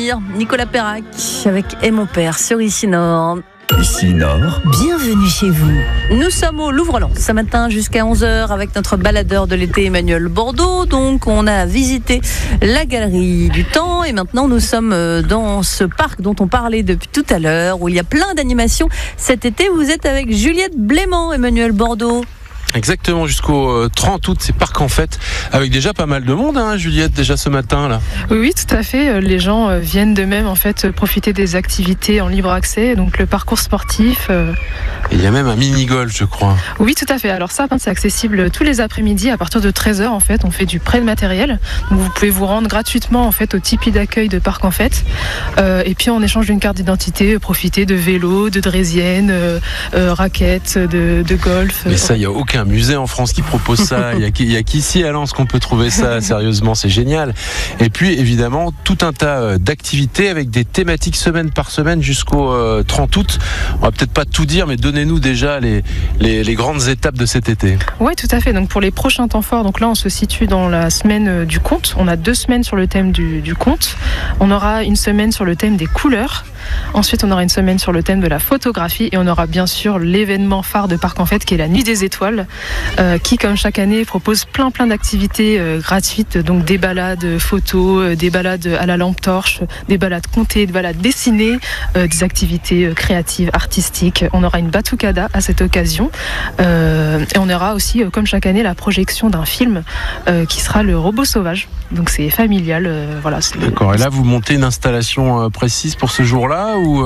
venir. Nicolas Perrac avec Et mon père sur Ici Nord. Ici Nord, bienvenue chez vous. Nous sommes au Louvre-Lens ce matin jusqu'à 11h avec notre baladeur de l'été Emmanuel Bordeaux. Donc on a visité la galerie du temps et maintenant nous sommes dans ce parc dont on parlait depuis tout à l'heure où il y a plein d'animations. Cet été vous êtes avec Juliette Blément, Emmanuel Bordeaux. Exactement, jusqu'au 30 août, c'est parc en fête, avec déjà pas mal de monde, hein, Juliette, déjà ce matin là. Oui, tout à fait. Les gens viennent d'eux-mêmes en fait profiter des activités en libre accès, donc le parcours sportif. Et il y a même un mini-golf, je crois. Oui, tout à fait. Alors ça, c'est accessible tous les après-midi à partir de 13h en fait. On fait du prêt de matériel. Donc vous pouvez vous rendre gratuitement en fait au tipi d'accueil de parc en fête. Et puis en échange d'une carte d'identité, profiter de vélos, de draisiennes, raquettes, de golf. Mais ça, il n'y a aucun musée en France qui propose ça. Il y a qu'ici à Lens qu'on peut trouver ça. Sérieusement, c'est génial. Et puis évidemment, tout un tas d'activités avec des thématiques semaine par semaine jusqu'au 30 août. On va peut-être pas tout dire, mais donnez-nous déjà les grandes étapes de cet été. Oui, tout à fait. Donc pour les prochains temps forts, donc là on se situe dans la semaine du conte. On a 2 semaines sur le thème du conte. On aura une semaine sur le thème des couleurs. Ensuite, on aura une semaine sur le thème de la photographie et on aura bien sûr l'événement phare de Parc en Fête qui est la Nuit des Étoiles, qui, comme chaque année, propose plein d'activités gratuites, donc des balades photos, des balades à la lampe torche, des balades comptées, des balades dessinées, des activités créatives, artistiques. On aura une batucada à cette occasion et on aura aussi, comme chaque année, la projection d'un film qui sera Le Robot Sauvage. Donc c'est familial. Voilà. D'accord. Et là, vous montez une installation précise pour ce jour-là ou